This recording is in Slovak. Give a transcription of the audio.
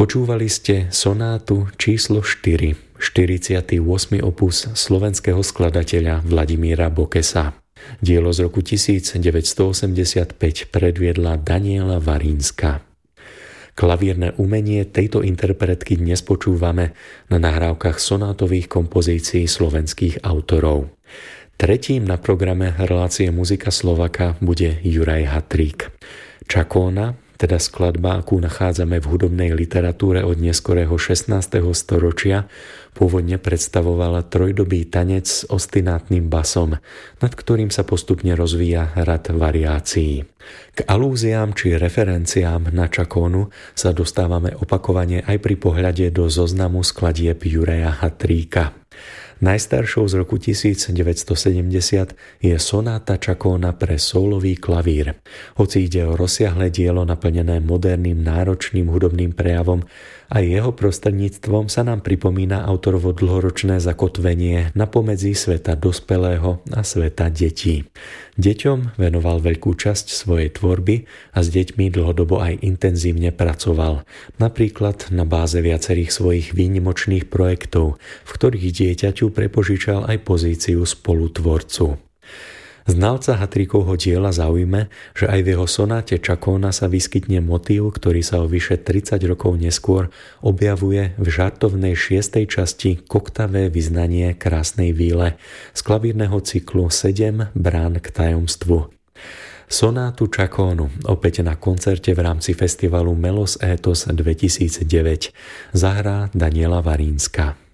Počúvali ste sonátu číslo 4, 48. opus slovenského skladateľa Vladimíra Bokesa. Dielo z roku 1985 predviedla Daniela Varínska. Klaviérne umenie tejto interpretky dnes počúvame na nahrávkach sonátových kompozícií slovenských autorov. Tretím na programe relácie Muzika Slovaka bude Juraj Hatrík. Čakóna, teda skladba, akú nachádzame v hudobnej literatúre od neskorého 16. storočia, pôvodne predstavovala trojdobý tanec s ostinátnym basom, nad ktorým sa postupne rozvíja rad variácií. K alúziám či referenciám na čakónu sa dostávame opakovane aj pri pohľade do zoznamu skladieb Juraja Hatríka. Najstaršou z roku 1970 je sonáta čakóna pre sólový klavír. Hoci ide o rozsiahle dielo naplnené moderným náročným hudobným prejavom, aj jeho prostredníctvom sa nám pripomína autorovo dlhoročné zakotvenie na pomedzi sveta dospelého a sveta detí. Deťom venoval veľkú časť svojej tvorby a s deťmi dlhodobo aj intenzívne pracoval. Napríklad na báze viacerých svojich výnimočných projektov, v ktorých dieťaťu prepožičal aj pozíciu spolutvorcu. Znalca Hatríkovho diela zaujme, že aj v jeho sonáte Čakóna sa vyskytne motív, ktorý sa o vyše 30 rokov neskôr objavuje v žartovnej 6. časti Koktavé vyznanie krásnej víle z klavírneho cyklu 7 brán k tajomstvu. Sonátu Čakónu opäť na koncerte v rámci festivalu Melos Etos 2009 zahrá Daniela Varínska.